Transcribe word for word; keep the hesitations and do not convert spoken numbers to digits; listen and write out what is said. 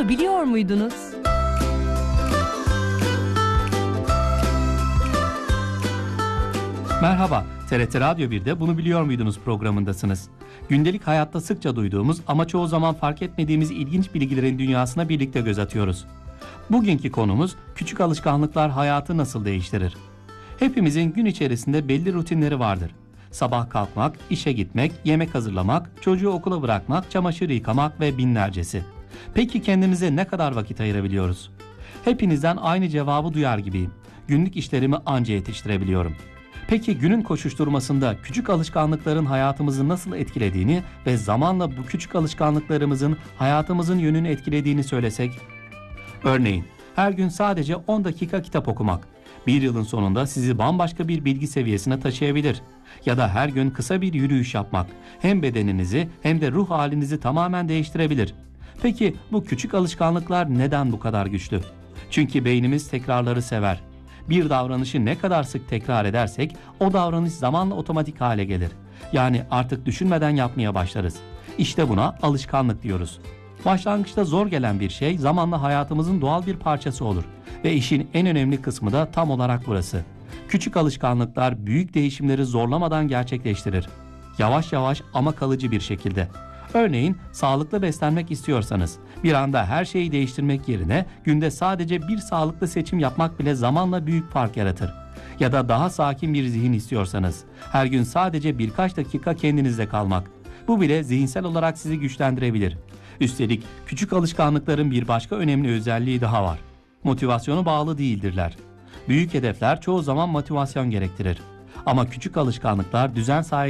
Bunu biliyor muydunuz? Merhaba, T R T Radyo bir'de Bunu Biliyor Muydunuz programındasınız. Gündelik hayatta sıkça duyduğumuz ama çoğu zaman fark etmediğimiz ilginç bilgilerin dünyasına birlikte göz atıyoruz. Bugünkü konumuz küçük alışkanlıklar hayatı nasıl değiştirir? Hepimizin gün içerisinde belli rutinleri vardır. Sabah kalkmak, işe gitmek, yemek hazırlamak, çocuğu okula bırakmak, çamaşır yıkamak ve binlercesi. Peki kendimize ne kadar vakit ayırabiliyoruz? Hepinizden aynı cevabı duyar gibiyim. Günlük işlerimi anca yetiştirebiliyorum. Peki günün koşuşturmasında küçük alışkanlıkların hayatımızı nasıl etkilediğini ve zamanla bu küçük alışkanlıklarımızın hayatımızın yönünü etkilediğini söylesek? Örneğin her gün sadece on dakika kitap okumak bir yılın sonunda sizi bambaşka bir bilgi seviyesine taşıyabilir. Ya da her gün kısa bir yürüyüş yapmak hem bedeninizi hem de ruh halinizi tamamen değiştirebilir. Peki bu küçük alışkanlıklar neden bu kadar güçlü? Çünkü beynimiz tekrarları sever. Bir davranışı ne kadar sık tekrar edersek o davranış zamanla otomatik hale gelir. Yani artık düşünmeden yapmaya başlarız. İşte buna alışkanlık diyoruz. Başlangıçta zor gelen bir şey zamanla hayatımızın doğal bir parçası olur. Ve işin en önemli kısmı da tam olarak burası. Küçük alışkanlıklar büyük değişimleri zorlamadan gerçekleştirir. Yavaş yavaş ama kalıcı bir şekilde. Örneğin sağlıklı beslenmek istiyorsanız bir anda her şeyi değiştirmek yerine günde sadece bir sağlıklı seçim yapmak bile zamanla büyük fark yaratır. Ya da daha sakin bir zihin istiyorsanız her gün sadece birkaç dakika kendinizle kalmak. Bu bile zihinsel olarak sizi güçlendirebilir. Üstelik küçük alışkanlıkların bir başka önemli özelliği daha var. Motivasyona bağlı değildirler. Büyük hedefler çoğu zaman motivasyon gerektirir. Ama küçük alışkanlıklar düzen sayesinde